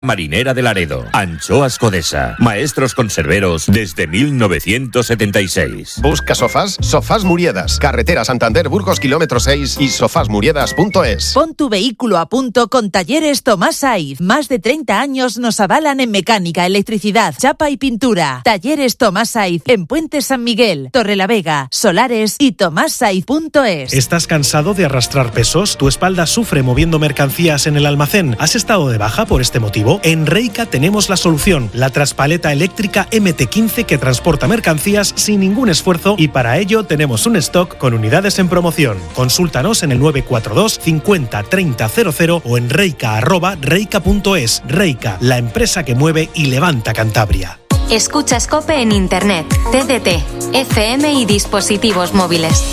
Marinera de Laredo, Anchoas Codesa, maestros conserveros desde 1976. Busca sofás, Sofás Muriedas, carretera Santander Burgos kilómetro 6 y sofasmuriedas.es. Pon tu vehículo a punto con Talleres Tomás Saiz. Más de 30 años nos avalan en mecánica, electricidad, chapa y pintura. Talleres Tomás Saiz en Puente San Miguel, Torrelavega, Solares y tomassaiz.es. ¿Estás cansado de arrastrar pesos? ¿Tu espalda sufre moviendo mercancías en el almacén? ¿Has estado de baja por este motivo? En Reika tenemos la solución, la traspaleta eléctrica MT15 que transporta mercancías sin ningún esfuerzo, y para ello tenemos un stock con unidades en promoción. Consúltanos en el 942 50 30 00 o en reika@reika.es. Reika, la empresa que mueve y levanta Cantabria. Escuchas COPE en Internet, TDT, FM y dispositivos móviles.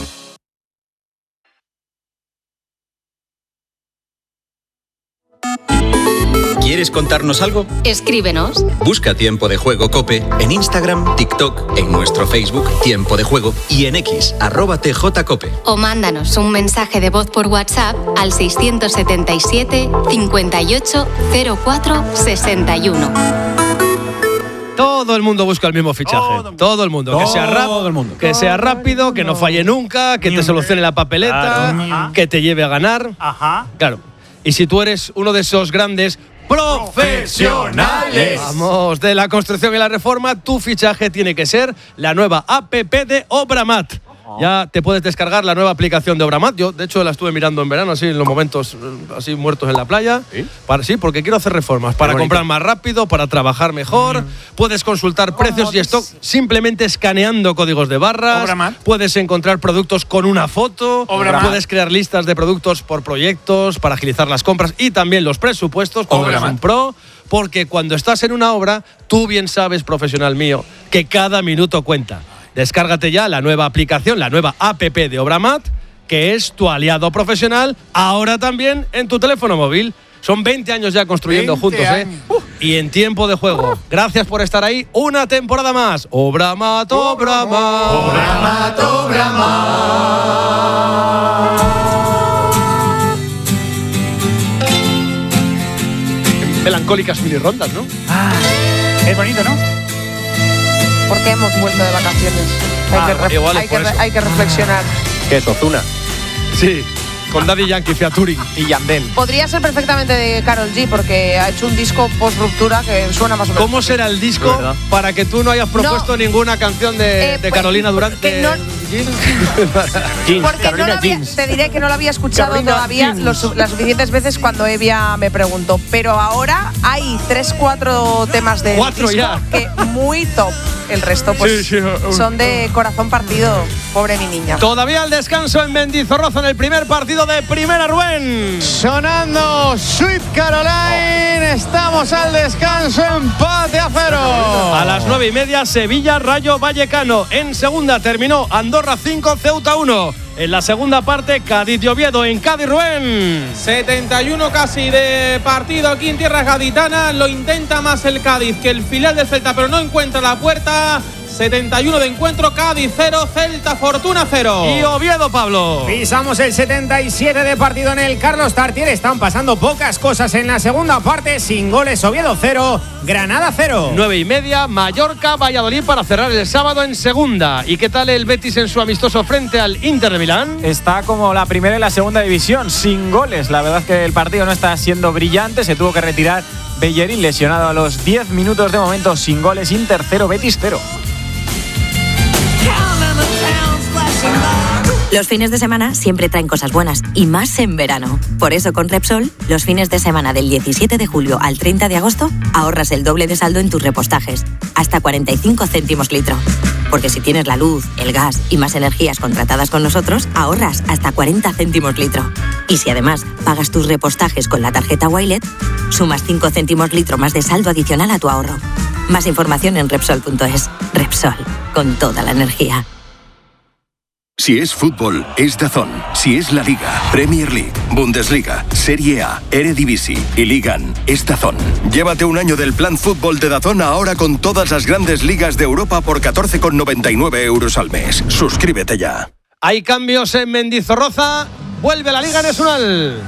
¿Quieres contarnos algo? Escríbenos. Busca Tiempo de Juego COPE en Instagram, TikTok, en nuestro Facebook Tiempo de Juego y en X @TJCOPE. O mándanos un mensaje de voz por WhatsApp al 677 58 04 61. Todo el mundo busca el mismo fichaje. Todo el mundo. Que sea rápido, que no falle nunca, que te solucione la papeleta, que te lleve a ganar. Claro. Y si tú eres uno de esos grandes profesionales, vamos, de la construcción y la reforma, tu fichaje tiene que ser la nueva APP de Obramat. Ya te puedes descargar la nueva aplicación de Obramat. Yo, de hecho, la estuve mirando en verano, así en los momentos así muertos en la playa. Sí, porque quiero hacer reformas. Para comprar más rápido, para trabajar mejor. Puedes consultar precios y stock simplemente escaneando códigos de barras. Obramat. Puedes encontrar productos con una foto. Obramat. Puedes crear listas de productos por proyectos para agilizar las compras y también los presupuestos cuando eres un pro. Porque cuando estás en una obra, tú bien sabes, profesional mío, que cada minuto cuenta. Descárgate ya la nueva aplicación, la nueva APP de Obramat, que es tu aliado profesional, ahora también en tu teléfono móvil. Son 20 años ya construyendo juntos, y en Tiempo de Juego. Gracias por estar ahí una temporada más. Obramat, Obramat. Obramat, Obramat. Melancólicas mini rondas, ¿no? Es bonito, ¿no? Porque hemos vuelto de vacaciones. Hay que reflexionar. ¿Qué es Ozuna? Sí, con Daddy Yankee, featuring. Y Yandel. Podría ser perfectamente de Karol G, porque ha hecho un disco post-ruptura que suena más o menos. ¿Cómo será el disco para que tú no hayas propuesto ninguna canción de Carolina Durante? Porque no te diré que no lo había escuchado todavía las suficientes veces cuando Evia me preguntó. Pero ahora hay 3-4 temas de disco que muy top. El resto pues son de corazón partido. Pobre mi niña. Todavía el descanso en Mendizorroza en el primer partido de Primera, Rubén. Sonando Sweet Caroline. Estamos al descanso, empate a 0. A las 9:30 Sevilla Rayo Vallecano. En segunda terminó Andorra 5, Ceuta 1. En la segunda parte, Cádiz y Oviedo en Cádiz, Rubén. 71 casi de partido aquí en tierras gaditanas. Lo intenta más el Cádiz que el filial del Celta, pero no encuentra la puerta. 71 de encuentro, Cádiz 0, Celta Fortuna 0. Y Oviedo, Pablo. Pisamos el 77 de partido en el Carlos Tartiere. Están pasando pocas cosas en la segunda parte. Sin goles, Oviedo 0, Granada 0. 9:30, Mallorca, Valladolid para cerrar el sábado en segunda. ¿Y qué tal el Betis en su amistoso frente al Inter de Milán? Está como la primera y la segunda división, sin goles. La verdad es que el partido no está siendo brillante. Se tuvo que retirar Bellerín, lesionado a los 10 minutos de momento. Sin goles, Inter 0, Betis 0. Los fines de semana siempre traen cosas buenas, y más en verano. Por eso con Repsol, los fines de semana del 17 de julio al 30 de agosto, ahorras el doble de saldo en tus repostajes, hasta 45 céntimos litro. Porque si tienes la luz, el gas y más energías contratadas con nosotros, ahorras hasta 40 céntimos litro. Y si además pagas tus repostajes con la tarjeta Wilet, sumas 5 céntimos litro más de saldo adicional a tu ahorro. Más información en Repsol.es. Repsol, con toda la energía. Si es fútbol, es DAZN. Si es la Liga, Premier League, Bundesliga, Serie A, Eredivisie y Ligan, es DAZN. Llévate un año del plan fútbol de DAZN ahora con todas las grandes ligas de Europa por 14,99 euros al mes. Suscríbete ya. Hay cambios en Mendizorroza. Vuelve la Liga Nacional.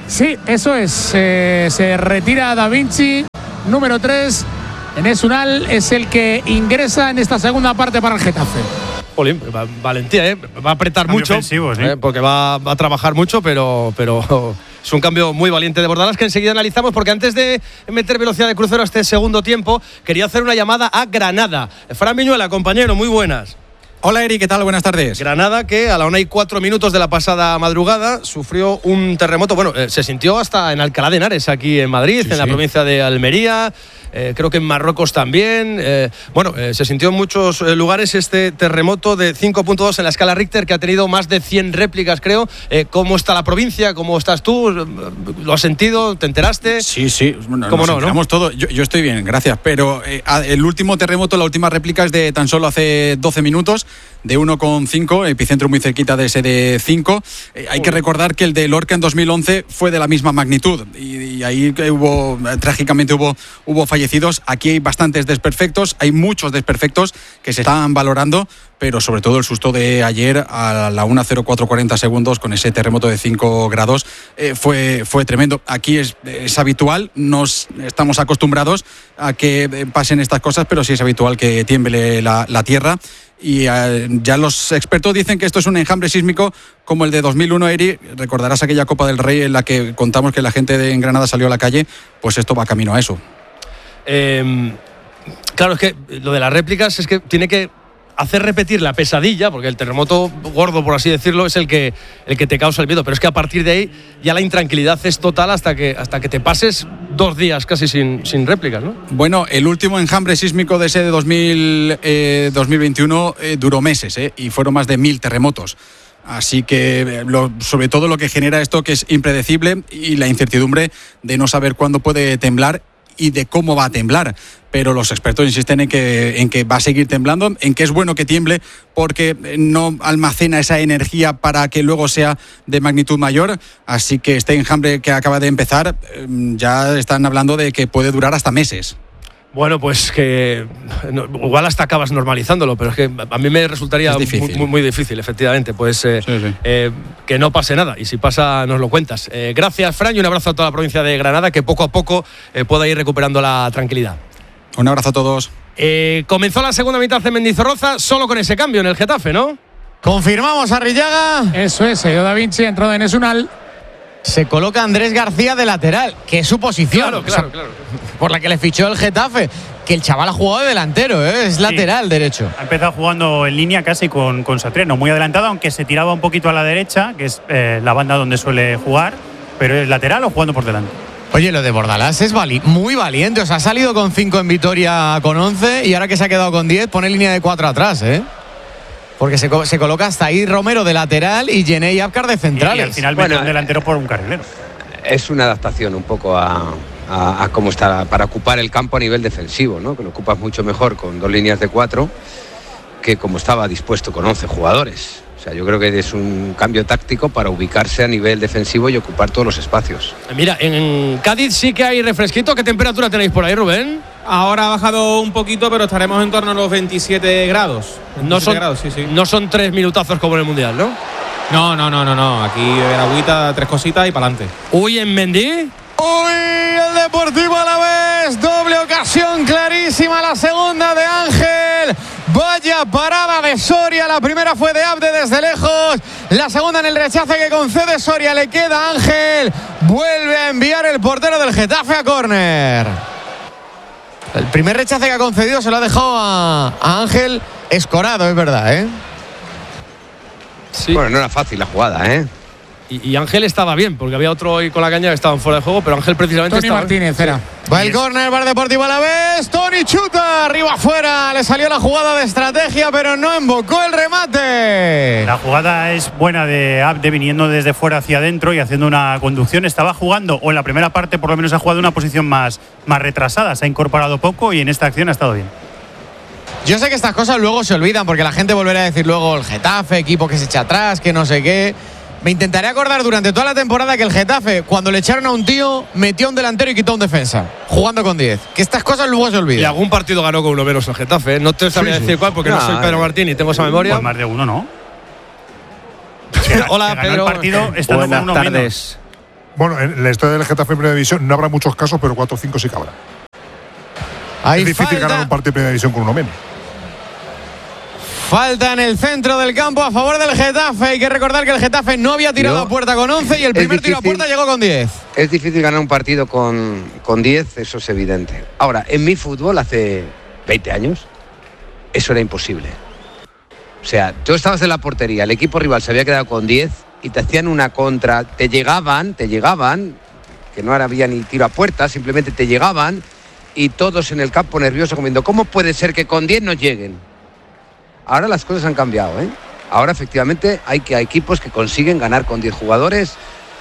Sí, eso es. Se retira Da Vinci, número 3. Enes Unal es el que ingresa en esta segunda parte para el Getafe. Jolín, valentía, va a apretar mucho, ofensivo, ¿sí? Porque va a trabajar mucho, pero es un cambio muy valiente de Bordalas que enseguida analizamos, porque antes de meter velocidad de crucero a este segundo tiempo, quería hacer una llamada a Granada. Fran Viñuela, compañero, muy buenas. Hola Eri, ¿qué tal? Buenas tardes. Granada, que a la 1:04 de la pasada madrugada sufrió un terremoto. Bueno, se sintió hasta en Alcalá de Henares, aquí en Madrid, en la provincia de Almería. Creo que en Marruecos también. Se sintió en muchos lugares este terremoto de 5.2 en la escala Richter, que ha tenido más de 100 réplicas, creo. ¿Cómo está la provincia? ¿Cómo estás tú? ¿Lo has sentido? ¿Te enteraste? Sí. ¿Cómo no? Enteramos todo. Yo estoy bien, gracias. Pero el último terremoto, la última réplica es de tan solo hace 12 minutos, de 1,5, epicentro muy cerquita de ese de 5. Hay que recordar que el de Lorca en 2011 fue de la misma magnitud y ahí trágicamente hubo fallecidos. Aquí hay bastantes desperfectos, hay muchos desperfectos que se están valorando, pero sobre todo el susto de ayer a la 1:04:40 segundos con ese terremoto de 5 grados fue tremendo. Aquí es habitual, estamos acostumbrados a que pasen estas cosas, pero sí es habitual que tiemble la tierra. Y ya los expertos dicen que esto es un enjambre sísmico como el de 2001, Eri. Recordarás aquella Copa del Rey en la que contamos que la gente en Granada salió a la calle. Pues esto va camino a eso. Claro, es que lo de las réplicas es que tiene que hacer repetir la pesadilla, porque el terremoto gordo, por así decirlo, es el que te causa el miedo, pero es que a partir de ahí ya la intranquilidad es total hasta que te pases 2 días casi sin réplicas, ¿no? Bueno, el último enjambre sísmico de ese de 2021 duró meses, y fueron más de 1000 terremotos. Así que sobre todo lo que genera esto, que es impredecible, y la incertidumbre de no saber cuándo puede temblar y de cómo va a temblar. Pero los expertos insisten en que va a seguir temblando, en que es bueno que tiemble porque no almacena esa energía para que luego sea de magnitud mayor. Así que este enjambre que acaba de empezar, ya están hablando de que puede durar hasta meses. Bueno, pues que igual hasta acabas normalizándolo, pero es que a mí me resultaría muy difícil, efectivamente. Pues que no pase nada, y si pasa nos lo cuentas. Gracias, Fran, y un abrazo a toda la provincia de Granada, que poco a poco pueda ir recuperando la tranquilidad. Un abrazo a todos. Comenzó la segunda mitad de Mendizorroza solo con ese cambio en el Getafe, ¿no? Confirmamos, Arrillaga. Eso es, Da Vinci, entró de Enes Unal. Se coloca Andrés García de lateral, que es su posición. Claro. Por la que le fichó el Getafe. Que el chaval ha jugado de delantero, es lateral derecho. Ha empezado jugando en línea casi con Satriano, muy adelantado, aunque se tiraba un poquito a la derecha, que es la banda donde suele jugar, pero es lateral o jugando por delante. Oye, lo de Bordalas es muy valiente. O sea, ha salido con 5 en Vitoria con 11 y ahora que se ha quedado con 10 pone línea de 4 atrás, porque se coloca hasta ahí Romero de lateral y Gené y Abkar de centrales. Y al final mete un delantero por un carrilero. Es una adaptación un poco a cómo está para ocupar el campo a nivel defensivo, ¿no? Que lo ocupas mucho mejor con 2 líneas de 4 que como estaba dispuesto con 11 jugadores. O sea, yo creo que es un cambio táctico para ubicarse a nivel defensivo y ocupar todos los espacios. Mira, en Cádiz sí que hay refresquito. ¿Qué temperatura tenéis por ahí, Rubén? Ahora ha bajado un poquito, pero estaremos en torno a los 27 grados. 27 grados, sí. No son 3 minutazos como en el Mundial, ¿no? No. Aquí en agüita, 3 cositas y para adelante. Uy, en Mendy. Uy, el Deportivo Alavés, doble ocasión clarísima, la segunda de Ángel. Vaya parada de Soria, la primera fue de Abde desde lejos, la segunda en el rechace que concede Soria, le queda a Ángel, vuelve a enviar el portero del Getafe a córner. El primer rechace que ha concedido se lo ha dejado a Ángel escorado, es verdad, Sí. Bueno, no era fácil la jugada, Y Ángel estaba bien, porque había otro hoy con la caña que estaban fuera de juego, pero Ángel precisamente Tony estaba Martínez bien. era. Va el córner para el Deportivo Alavés. Tony chuta, arriba afuera. Le salió la jugada de estrategia, pero no embocó el remate. La jugada es buena de Abde, viniendo desde fuera hacia adentro y haciendo una conducción. Estaba jugando, o en la primera parte por lo menos ha jugado una posición más retrasada. Se ha incorporado poco y en esta acción ha estado bien. Yo sé que estas cosas luego se olvidan, porque la gente volverá a decir luego el Getafe, equipo que se echa atrás, que no sé qué. Me intentaré acordar durante toda la temporada que el Getafe, cuando le echaron a un tío, metió a un delantero y quitó a un defensa, jugando con 10. Que estas cosas luego se olvidan. Y algún partido ganó con uno menos el Getafe, No te sabría decir cuál, porque no soy Pedro Martín y tengo esa memoria. Pues más de uno, ¿no? Hola, Pedro. El partido Buenas tardes. Bueno, en la historia del Getafe en Primera División no habrá muchos casos, pero 4 o 5 sí que habrá. Es difícil ganar un partido de Primera División con uno menos. Falta en el centro del campo a favor del Getafe. Hay que recordar que el Getafe no había tirado a puerta con 11 y el primer tiro a puerta llegó con 10. Es difícil ganar un partido con 10, eso es evidente. Ahora, en mi fútbol hace 20 años, eso era imposible. O sea, tú estabas en la portería, el equipo rival se había quedado con 10 y te hacían una contra, te llegaban, que no había ni tiro a puerta, simplemente te llegaban y todos en el campo nerviosos comiendo, ¿cómo puede ser que con 10 nos lleguen? Ahora las cosas han cambiado, ¿eh? Ahora efectivamente hay equipos que consiguen ganar con 10 jugadores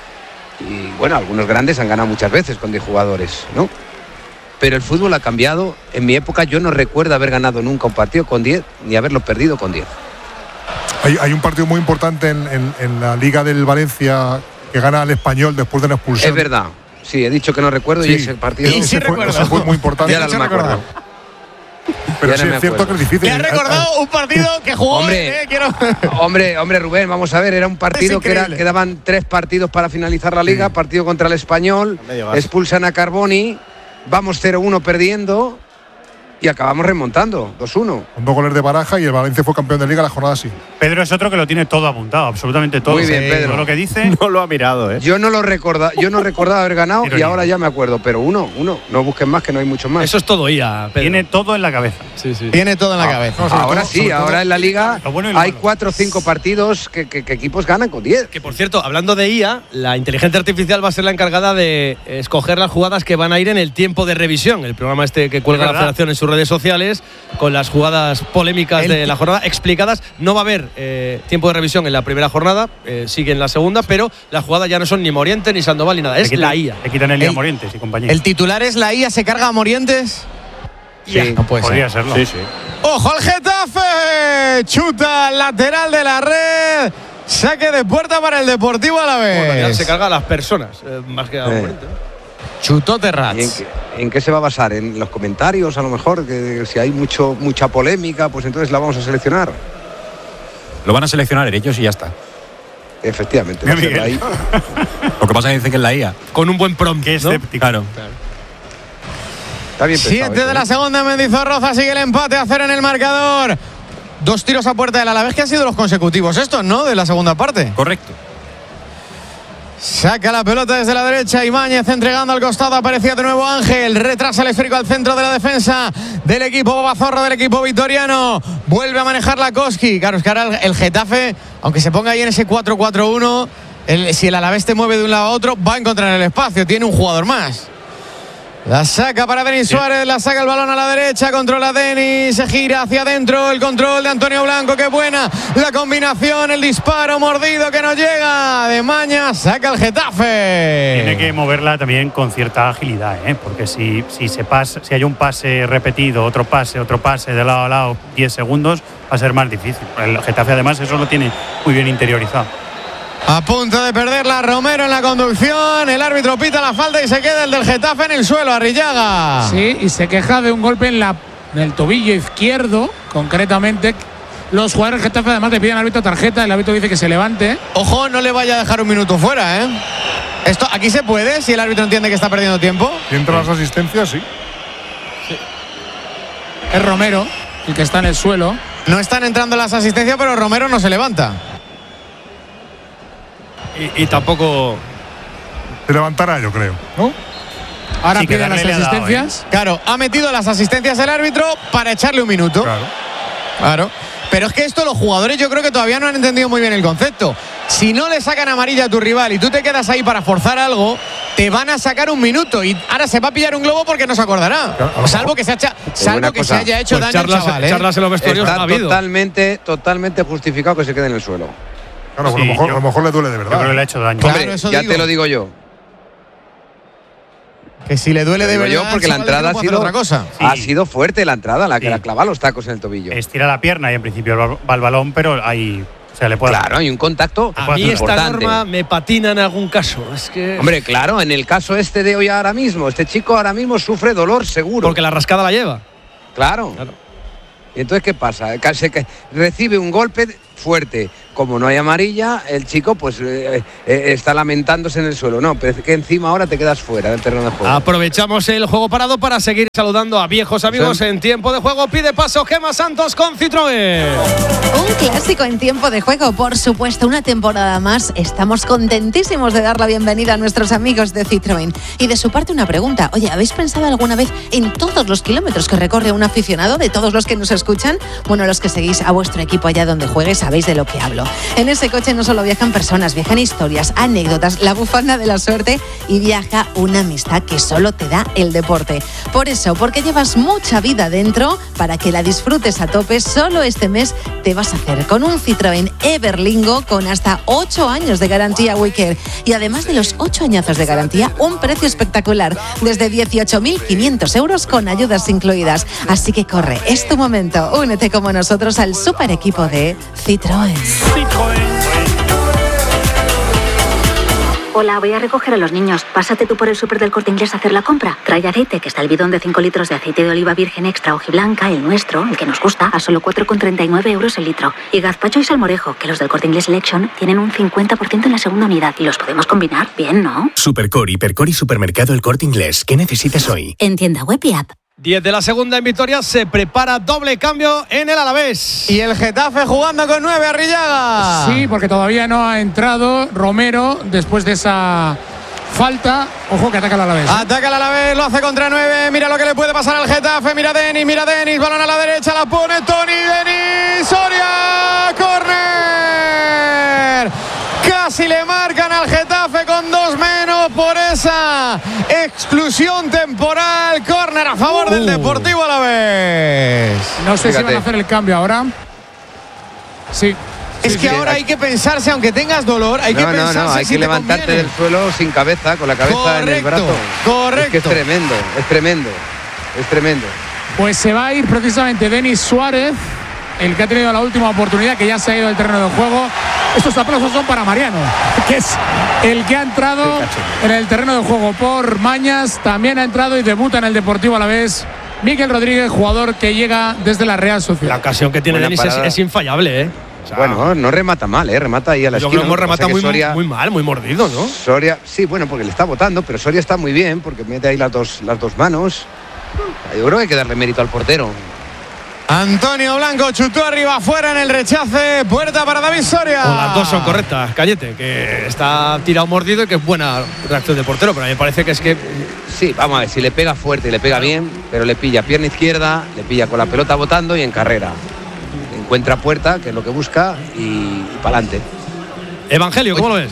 y bueno, algunos grandes han ganado muchas veces con 10 jugadores, ¿no? Pero el fútbol ha cambiado. En mi época yo no recuerdo haber ganado nunca un partido con 10 ni haberlo perdido con 10. Hay un partido muy importante en la Liga del Valencia que gana al Español después de una expulsión. Es verdad, sí, he dicho que no recuerdo y ese partido... Y sí fue muy importante. Ya no me acuerdo. Pero sí es cierto que es difícil. Me ha recordado un partido que jugó. Hombre, Rubén, vamos a ver, era un partido que quedaban 3 partidos para finalizar la liga, partido contra el Español, expulsan a Carboni, vamos 0-1 perdiendo y acabamos remontando, 2-1. Con 2 goles de Baraja y el Valencia fue campeón de liga la jornada así. Pedro es otro que lo tiene todo apuntado, absolutamente todo. Muy bien, Pedro. Todo lo que dice. No lo ha mirado, ¿eh? Yo no recordaba haber ganado y ahora ya me acuerdo, pero uno, no busquen más que no hay muchos más. Eso es todo IA, Pedro. Tiene todo en la cabeza. Sí. Tiene todo en la cabeza. Ahora sí, ahora en la liga hay 4 o 5 partidos que equipos ganan con 10. Que por cierto, hablando de IA, la inteligencia artificial va a ser la encargada de escoger las jugadas que van a ir en el tiempo de revisión, el programa este que cuelga la Federación en sus redes sociales, con las jugadas polémicas de la jornada explicadas. No va a haber tiempo de revisión en la primera jornada, sigue en la segunda, pero las jugadas ya no son ni Morientes ni Sandoval ni nada, es la IA. Le quitan el IA a Morientes y compañía. ¿El titular es la IA se carga a Morientes? Sí, no puede podría ser. serlo. Sí. ¡Ojo al Getafe! Chuta lateral de la red. Saque de puerta para el Deportivo Alavés. Bueno, se carga a las personas, más que a Morientes. Chutó Terrats. ¿Y en qué se va a basar? ¿En los comentarios, a lo mejor? Que si hay mucha polémica, pues entonces la vamos a seleccionar. Lo van a seleccionar ellos y ya está. Efectivamente. Lo que pasa es que dice que es la IA. Con un buen prompt, Qué escéptico. Claro. Está bien pensado. 7 de la segunda, Mendizorroza sigue el empate a 0 en el marcador. 2 tiros a puerta del Alavés, que han sido los consecutivos estos, ¿no? De la segunda parte. Correcto. Saca la pelota desde la derecha, Ibáñez entregando al costado, aparecía de nuevo Ángel, retrasa el esférico al centro de la defensa del equipo Bobazorro, del equipo vitoriano, vuelve a manejar la Koski. Claro, es que ahora el Getafe, aunque se ponga ahí en ese 4-4-1, si el Alavés te mueve de un lado a otro, va a encontrar el espacio, tiene un jugador más. La saca para Denis Suárez, la saca el balón a la derecha, controla Denis, se gira hacia adentro, el control de Antonio Blanco, qué buena la combinación, el disparo mordido que no llega, de maña, saca el Getafe. Tiene que moverla también con cierta agilidad, porque si hay un pase repetido, otro pase de lado a lado, 10 segundos, va a ser más difícil. El Getafe además eso lo tiene muy bien interiorizado. A punto de perderla Romero en la conducción, el árbitro pita la falta y se queda el del Getafe en el suelo, Arrillaga. Sí, y se queja de un golpe en el tobillo izquierdo, concretamente. Los jugadores del Getafe además le piden al árbitro tarjeta, el árbitro dice que se levante. Ojo, no le vaya a dejar un minuto fuera, ¿eh? Esto aquí se puede, si el árbitro entiende que está perdiendo tiempo. ¿Y entra las asistencias? Sí. Es Romero el que está en el suelo. No están entrando las asistencias, pero Romero no se levanta. Y tampoco se levantará, yo creo, ¿no? Ahora piden las asistencias. Claro, ha metido las asistencias el árbitro para echarle un minuto. Claro. Pero es que esto los jugadores yo creo que todavía no han entendido muy bien el concepto. Si no le sacan amarilla a tu rival y tú te quedas ahí para forzar algo, te van a sacar un minuto y ahora se va a pillar un globo porque no se acordará. Salvo que se haya hecho daño al chaval, ¿eh? Charlas en los vestuarios está ha habido. totalmente justificado que se quede en el suelo. Claro, sí, a lo mejor le duele de verdad. Yo creo que le ha hecho daño. Hombre, claro, ya te lo digo yo. Que si le duele de verdad. Yo porque la entrada ha sido fuerte, la entrada, la que la clava los tacos en el tobillo. Estira la pierna y en principio va el balón, pero hay. O sea, le puede claro, hay un contacto. A mí esta norma me patina en algún caso. Es que... Hombre, claro, en el caso este de hoy ahora mismo, este chico ahora mismo sufre dolor seguro. Porque la rascada la lleva. Claro. Y entonces, ¿qué pasa? Recibe un golpe fuerte, como no hay amarilla, el chico pues está lamentándose en el suelo. No, pero es que encima ahora te quedas fuera del terreno de juego. Aprovechamos el juego parado para seguir saludando a viejos amigos en tiempo de juego. Pide paso Gemma Santos con Citroën. Un clásico en tiempo de juego, por supuesto, una temporada más. Estamos contentísimos de dar la bienvenida a nuestros amigos de Citroën. Y de su parte una pregunta. Oye, ¿habéis pensado alguna vez en todos los kilómetros que recorre un aficionado, de todos los que nos escuchan? Bueno, los que seguís a vuestro equipo allá donde juegue sabéis de lo que hablo. En ese coche no solo viajan personas, viajan historias, anécdotas, la bufanda de la suerte y viaja una amistad que solo te da el deporte. Por eso, porque llevas mucha vida dentro, para que la disfrutes a tope, solo este mes te vas a hacer con un Citroën Everlingo con hasta 8 años de garantía WeCare. Y además de los 8 añazos de garantía, un precio espectacular, desde 18.500 euros con ayudas incluidas. Así que corre, es tu momento. Únete como nosotros al super equipo de Citroën. Hola, voy a recoger a los niños. Pásate tú por el súper del Corte Inglés a hacer la compra. Trae aceite, que está el bidón de 5 litros de aceite de oliva virgen extra hojiblanca, el nuestro, el que nos gusta, a solo 4,39 euros el litro. Y gazpacho y salmorejo, que los del Corte Inglés Selection tienen un 50% en la segunda unidad. Y los podemos combinar bien, ¿no? Supercore, Hipercore y Supermercado El Corte Inglés. ¿Qué necesitas hoy? En tienda web y app. 10 de la segunda en Vitoria, se prepara doble cambio en el Alavés. Y el Getafe jugando con 9, Arrillaga. Sí, porque todavía no ha entrado Romero después de esa falta. Ojo que ataca el Alavés. Ataca el Alavés, lo hace contra 9. Mira lo que le puede pasar al Getafe. Mira Denis, balón a la derecha, la pone Toni, Denis, Soria, córner. Casi le marcan al Getafe con 2 menos por esa exclusión temporal. Córner a favor del Deportivo Alavés. No sé si van a hacer el cambio ahora. Sí. Es que ahora hay que pensarse, aunque tengas dolor, hay que pensarse. No, hay que levantarte del suelo sin cabeza, con la cabeza en el brazo. Correcto. Es que es tremendo. Pues se va a ir precisamente Denis Suárez, el que ha tenido la última oportunidad, que ya se ha ido del terreno de juego. Estos aplausos son para Mariano, que es el que ha entrado en el terreno de juego por Mañas. También ha entrado y debuta en el Deportivo Alavés Mikel Rodríguez, jugador que llega desde la Real Sociedad. La ocasión que tiene Denis es infallable, ¿eh? O sea, bueno, no remata mal, remata ahí a la esquina. Yo creo que remata muy mal, muy mordido, ¿no? Soria, sí, bueno, porque le está botando, pero Soria está muy bien, porque mete ahí las dos manos. Yo creo que hay que darle mérito al portero. Antonio Blanco chutó arriba, fuera en el rechace, puerta para David Soria. Las dos son correctas, Cañete, que está tirado mordido y que es buena reacción del portero, pero a mí me parece que es que... Sí, vamos a ver, si le pega fuerte y le pega bien, pero le pilla pierna izquierda, le pilla con la pelota botando y en carrera. Encuentra puerta, que es lo que busca, y para adelante. Evangelio, ¿cómo lo ves?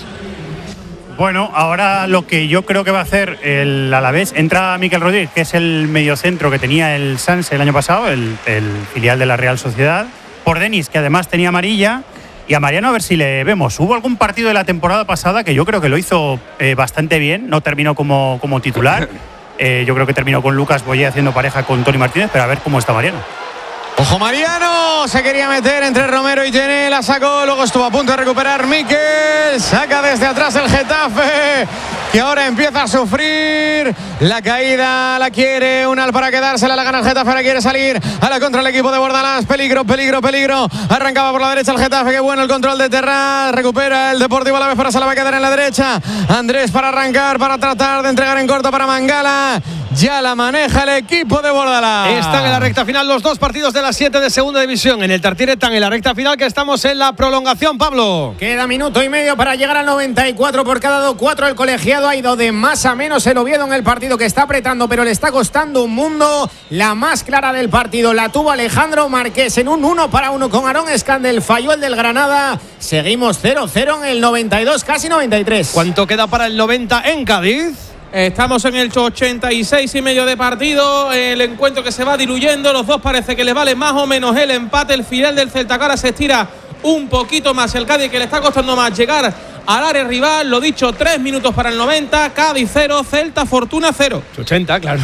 Bueno, ahora lo que yo creo que va a hacer el Alavés, entra Mikel Rodríguez, que es el mediocentro que tenía el Sanse el año pasado, el filial de la Real Sociedad, por Denis, que además tenía amarilla, y a Mariano a ver si le vemos. Hubo algún partido de la temporada pasada que yo creo que lo hizo bastante bien, no terminó como titular, yo creo que terminó con Lucas Boyé haciendo pareja con Toni Martínez, pero a ver cómo está Mariano. Ojo Mariano, se quería meter entre Romero y Gené, la sacó, luego estuvo a punto de recuperar Mikel, saca desde atrás el Getafe, que ahora empieza a sufrir la caída, la quiere Unal para quedársela, la gana el Getafe, ahora quiere salir a la contra el equipo de Bordalás, peligro, arrancaba por la derecha el Getafe, qué bueno el control de Terrat, recupera el Deportivo Alavés, para se la va a quedar en la derecha, Andrés para arrancar, para tratar de entregar en corto para Mangala, ya la maneja el equipo de Bordalás. Están en la recta final los dos partidos de las 7 de segunda división. En el Tartiere están en la recta final, que estamos en la prolongación, Pablo. Queda minuto y medio para llegar al 94 por cada 4. El colegiado ha ido de más a menos el Oviedo en el partido, que está apretando, pero le está costando un mundo. La más clara del partido la tuvo Alejandro Marqués en un 1-1 con Aarón Escandel. Falló el del Granada. Seguimos 0-0 en el 92, casi 93. ¿Cuánto queda para el 90 en Cádiz? Estamos en el 86 y medio de partido. El encuentro que se va diluyendo. Los dos parece que les vale más o menos el empate. El filial del Celta Cara se estira un poquito más. El Cádiz, que le está costando más llegar al área rival. Lo dicho, 3 minutos para el 90. Cádiz 0, Celta Fortuna 0. 80, claro.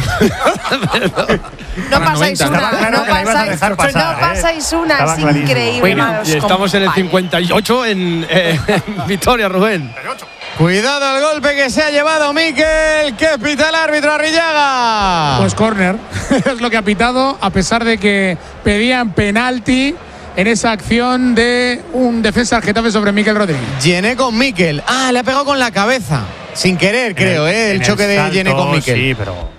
No pasáis una. No pasáis una. Es increíble. Bueno, y estamos en el 58 en Vitoria, Rubén. Cuidado al golpe que se ha llevado Mikel. ¿Qué pita el árbitro, Arrillaga? Pues córner. Es lo que ha pitado, a pesar de que pedían penalti en esa acción de un defensa del Getafe sobre Mikel Rodríguez. Yené con Mikel. Ah, le ha pegado con la cabeza. Sin querer, creo, el choque de Yené con Mikel. Sí, pero...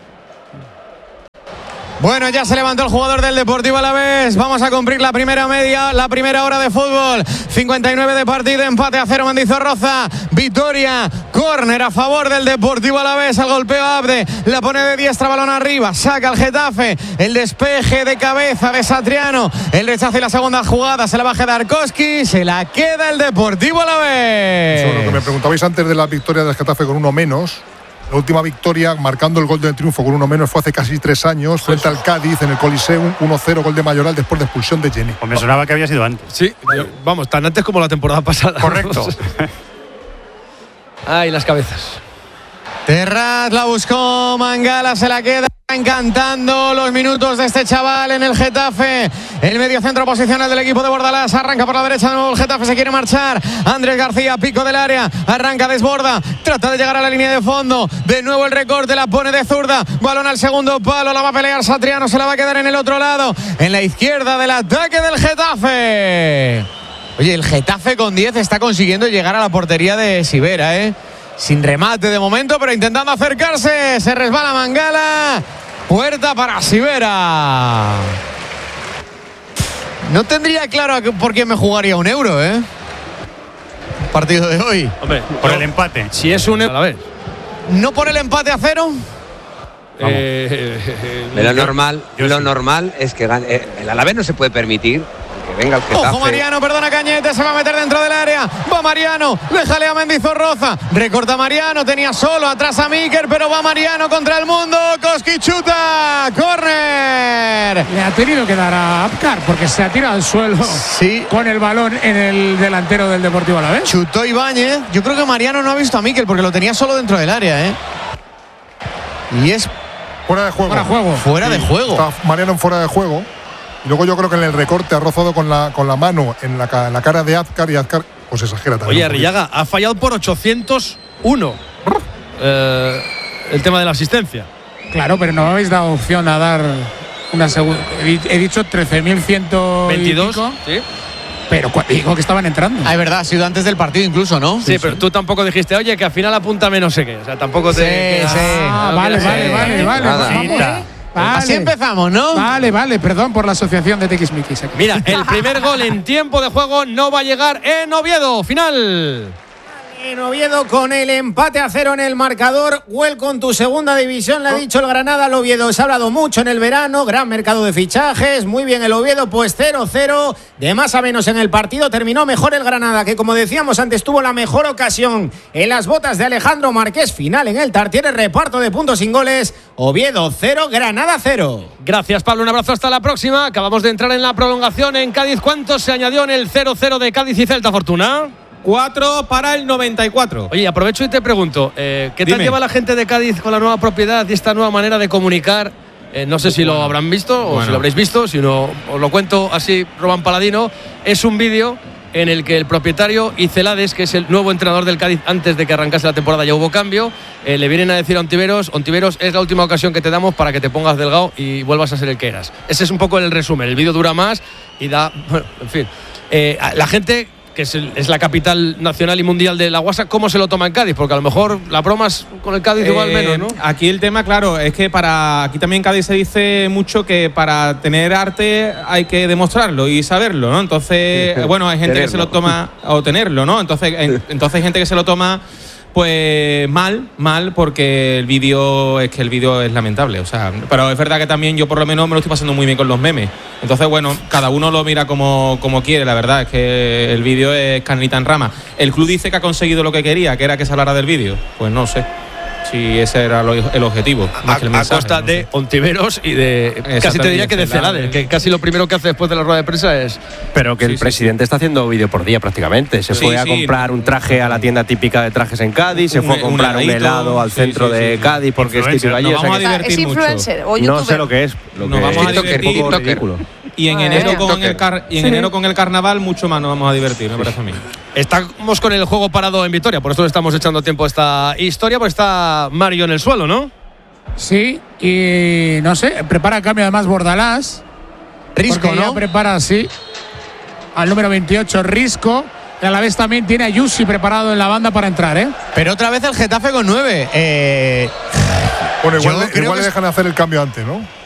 Bueno, ya se levantó el jugador del Deportivo Alavés. Vamos a cumplir la primera hora de fútbol. 59 de partido, empate a 0 Mendizorroza. Victoria, córner a favor del Deportivo Alavés. Al golpeo Abde, la pone de diestra, balón arriba, saca el Getafe. El despeje de cabeza de Satriano. El rechazo y la segunda jugada se la baja Darkovski. Se la queda el Deportivo Alavés. Sobre lo que me preguntabais antes de la victoria del Getafe con uno menos. La última victoria, marcando el gol del triunfo con uno menos, fue hace casi 3 años, frente al Cádiz en el Coliseum, 1-0, gol de Mayoral después de expulsión de Yené. Pues me sonaba que había sido antes. Sí, vamos, tan antes como la temporada pasada. Correcto. Ay, las cabezas. Terrat la buscó, Mangala se la queda. Encantando los minutos de este chaval en el Getafe. El medio centro posicional del equipo de Bordalás. Arranca por la derecha de nuevo el Getafe, se quiere marchar. Andrés García, pico del área. Arranca, desborda. Trata de llegar a la línea de fondo. De nuevo el recorte, la pone de zurda. Balón al segundo palo, la va a pelear Satriano. Se la va a quedar en el otro lado. En la izquierda del ataque del Getafe. Oye, el Getafe con 10 está consiguiendo llegar a la portería de Sivera, sin remate de momento, pero intentando acercarse. Se resbala Mangala. Puerta para Sivera. No tendría claro por qué me jugaría un euro, partido de hoy. Hombre, por el empate. Si es un euro, a ver. ¿No por el empate a 0? Lo normal es que gane. El Alavés no se puede permitir que venga el Getafe. Ojo Mariano, perdona Cañete, se va a meter dentro del área. Va Mariano, le jalea a Mendizorroza. Recorta Mariano, tenía solo atrás a Miker, pero va Mariano contra el mundo. Koski chuta, córner. Le ha tenido que dar a Apcar porque se ha tirado al suelo con el balón en el delantero del Deportivo Alavés. Chutó Ibáñez. Yo creo que Mariano no ha visto a Mikel porque lo tenía solo dentro del área, Y es fuera de juego. Fuera de juego. Está Mariano fuera de juego. Y luego yo creo que en el recorte ha rozado con la mano en la cara de Azcar y Azcar pues exagera también. Oye, Arrillaga ha fallado por 801 el tema de la asistencia. Claro, pero no me habéis dado opción a dar una segunda. He dicho 13.122. Sí. Pero dijo que estaban entrando. Es verdad, ha sido antes del partido incluso, ¿no? Sí, pero tú tampoco dijiste, oye, que al final apunta menos sé qué. O sea, tampoco te... Vale. Así empezamos, ¿no? Vale, perdón por la asociación de Tiquismiquis. Mira, el primer gol en tiempo de juego no va a llegar en Oviedo. Final. En Oviedo con el empate a 0 en el marcador. Welcome tu segunda división, le ha dicho el Granada al Oviedo. Se ha hablado mucho en el verano, gran mercado de fichajes, muy bien el Oviedo, pues 0-0, de más a menos en el partido. Terminó mejor el Granada, que como decíamos antes tuvo la mejor ocasión en las botas de Alejandro Marqués. Final en el Tartiere, reparto de puntos sin goles. Oviedo 0, Granada 0. Gracias, Pablo, un abrazo, hasta la próxima. Acabamos de entrar en la prolongación en Cádiz. ¿Cuánto se añadió en el 0-0 de Cádiz y Celta, Fortuna? 4 para el 94. Oye, aprovecho y te pregunto, ¿qué tal lleva la gente de Cádiz con la nueva propiedad y esta nueva manera de comunicar? No sé si lo habrán visto o si lo habréis visto, si no, os lo cuento así, Román Paladino. Es un vídeo en el que el propietario y Celades, que es el nuevo entrenador del Cádiz antes de que arrancase la temporada, ya hubo cambio, le vienen a decir a Ontiveros, es la última ocasión que te damos para que te pongas delgado y vuelvas a ser el que eras. Ese es un poco el resumen, el vídeo dura más y da, bueno, en fin. La gente, que es la capital nacional y mundial de la guasa, ¿cómo se lo toma en Cádiz? Porque a lo mejor la broma es con el Cádiz igual menos, ¿no? Aquí el tema, claro, es que aquí también en Cádiz se dice mucho que para tener arte hay que demostrarlo y saberlo, ¿no? Entonces, bueno, hay gente que se lo toma, o tenerlo, ¿no? Entonces hay gente que se lo toma pues mal, porque el vídeo es lamentable, o sea, pero es verdad que también yo por lo menos me lo estoy pasando muy bien con los memes. Entonces, bueno, cada uno lo mira como quiere, la verdad es que el vídeo es carnita en rama. El club dice que ha conseguido lo que quería, que era que se hablara del vídeo. Pues no sé si ese era el objetivo. A costa de Ontiveros y de, casi te diría que de Celades, que casi lo primero que hace después de la rueda de prensa es... Pero que el presidente está haciendo vídeo por día prácticamente. Se fue a comprar un traje a la tienda típica de trajes en Cádiz, se fue a comprar un helado al centro de Cádiz porque es típico allí. Nos vamos a divertir ¿Es influencer o no sé lo que es. Nos vamos a divertir. Un poco ridículo. Y en enero con el carnaval mucho más nos vamos a divertir, me parece a mí. Estamos con el juego parado en Vitoria, por eso le estamos echando tiempo a esta historia, porque está Mario en el suelo, ¿no? Sí, y no sé, prepara el cambio además Bordalás. Risco, ¿no? Ya prepara, sí. al número 28 Risco. Y a la vez también tiene a Yusi preparado en la banda para entrar, ¿eh? Pero otra vez el Getafe con 9. Bueno, igual le dejan hacer el cambio antes, ¿no?